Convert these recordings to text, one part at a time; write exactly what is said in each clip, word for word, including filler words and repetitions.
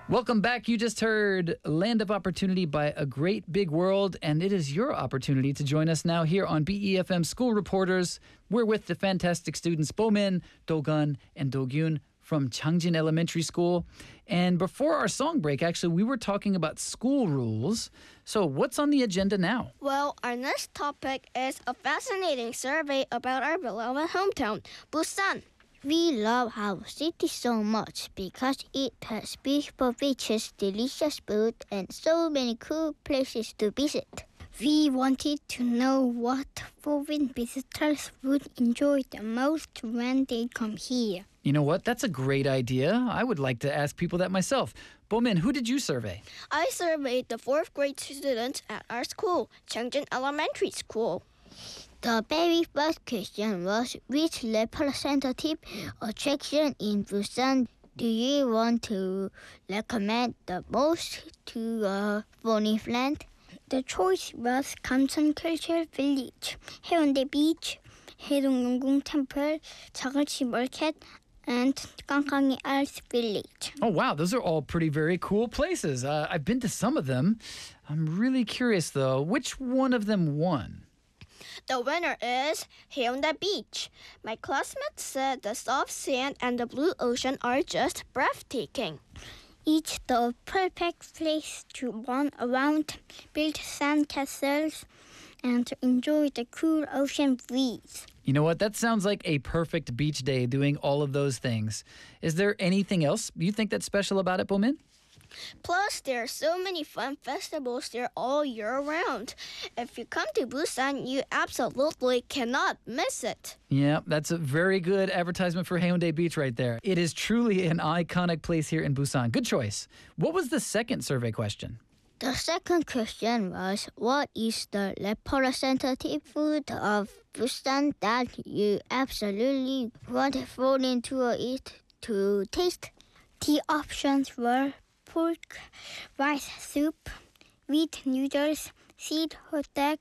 Welcome back. You just heard Land of Opportunity by A Great Big World, and it is your opportunity to join us now here on B E F M School Reporters. We're with the fantastic students Bomin, Do-gun, and Do-gyun from Changjin Elementary School. And before our song break, actually, we were talking about school rules. So what's on the agenda now? Well, our next topic is a fascinating survey about our beloved hometown, Busan. We love our city so much because it has beautiful beaches, delicious food, and so many cool places to visit. We wanted to know what foreign visitors would enjoy the most when they come here. You know what? That's a great idea. I would like to ask people that myself. Bomin, who did you survey? I surveyed the fourth grade students at our school, Changjin Elementary School. The very first question was, which representative attraction in Busan do you want to recommend the most to a foreign friend? The choice was Kamsan Cultural Village, Haeundae Beach, Haedong Temple, Chagalchi Market, and Kangkangi Arts Village. Oh, wow. Those are all pretty very cool places. Uh, I've been to some of them. I'm really curious, though. Which one of them won? The winner is Haeundae Beach. My classmates said the soft sand and the blue ocean are just breathtaking. It's the perfect place to run around, build sand castles, and to enjoy the cool ocean breeze. You know what? That sounds like a perfect beach day doing all of those things. Is there anything else you think that's special about it, Bomin? Plus, there are so many fun festivals there all year round. If you come to Busan, you absolutely cannot miss it. Yeah, that's a very good advertisement for Haeundae Beach right there. It is truly an iconic place here in Busan. Good choice. What was the second survey question? The second question was, what is the representative food of Busan that you absolutely want foreign tourists to taste? The options were pork, rice soup, wheat noodles, seed hotteok,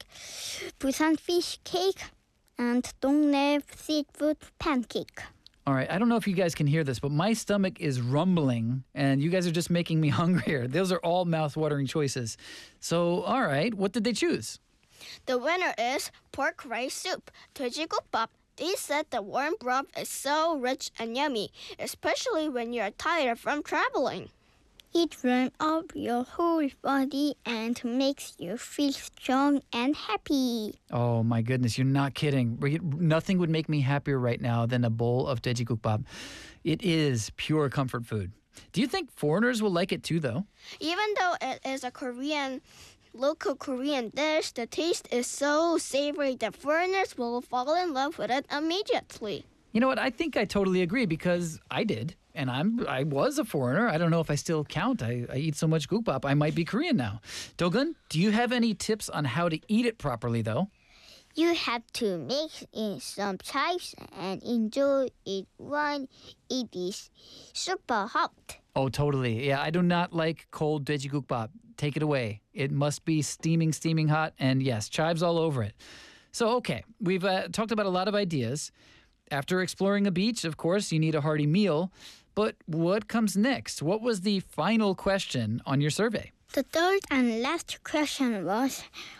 Busan fish cake, and Dongnae seafood pancake. All right, I don't know if you guys can hear this, but my stomach is rumbling, and you guys are just making me hungrier. Those are all mouth-watering choices. So, all right, what did they choose? The winner is pork rice soup, 돼지국밥. They said the warm broth is so rich and yummy, especially when you're tired from traveling. It warms up your whole body and makes you feel strong and happy. Oh my goodness, you're not kidding. Nothing would make me happier right now than a bowl of 돼지국밥. It is pure comfort food. Do you think foreigners will like it too, though? Even though it is a Korean, local Korean dish, the taste is so savory that foreigners will fall in love with it immediately. You know what? I think I totally agree because I did. And I'm I was a foreigner. I don't know if I still count. I, I eat so much gukbap. I might be Korean now. Do-gun, do you have any tips on how to eat it properly, though? You have to mix in some chives and enjoy it when it is super hot. Oh, totally. Yeah, I do not like cold 돼지국밥. Take it away. It must be steaming, steaming hot. And yes, chives all over it. So, okay, we've uh, talked about a lot of ideas. After exploring a beach, of course, you need a hearty meal. But what comes next? What was the final question on your survey? The third and last question was,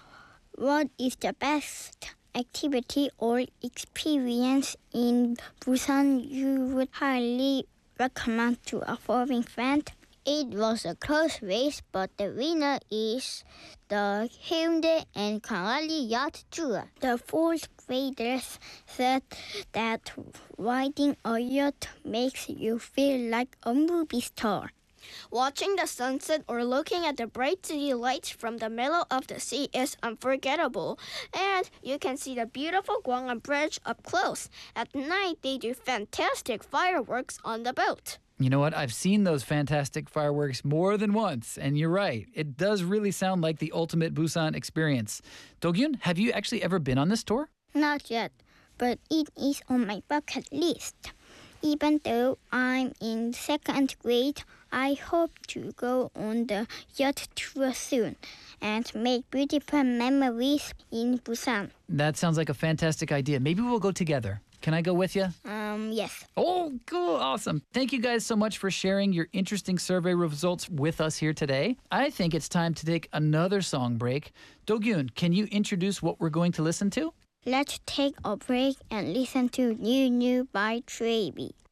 what is the best activity or experience in Busan you would highly recommend to a foreign friend? It was a close race, but the winner is the Haeundae and Kwangali Yacht Tour. The fourth graders said that riding a yacht makes you feel like a movie star. Watching the sunset or looking at the bright city lights from the middle of the sea is unforgettable. And you can see the beautiful Gwangan Bridge up close. At night, they do fantastic fireworks on the boat. You know what? I've seen those fantastic fireworks more than once, and you're right. It does really sound like the ultimate Busan experience. Do-gyun, have you actually ever been on this tour? Not yet, but it is on my bucket list. Even though I'm in second grade, I hope to go on the yacht tour soon and make beautiful memories in Busan. That sounds like a fantastic idea. Maybe we'll go together. Can I go with you? Um, yes. Oh, cool. Awesome. Thank you guys so much for sharing your interesting survey results with us here today. I think it's time to take another song break. Do-gyun, can you introduce what we're going to listen to? Let's take a break and listen to New New by Trevi.